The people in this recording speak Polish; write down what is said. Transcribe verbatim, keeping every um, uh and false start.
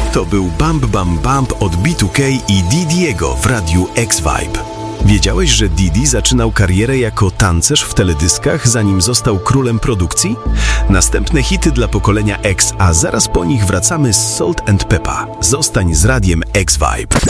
To był Bump Bump Bump od B dwa K i Didiego w radiu X-Vibe. Wiedziałeś, że Didi zaczynał karierę jako tancerz w teledyskach, zanim został królem produkcji? Następne hity dla pokolenia X, a zaraz po nich wracamy z Salt and Peppa. Zostań z radiem X-Vibe.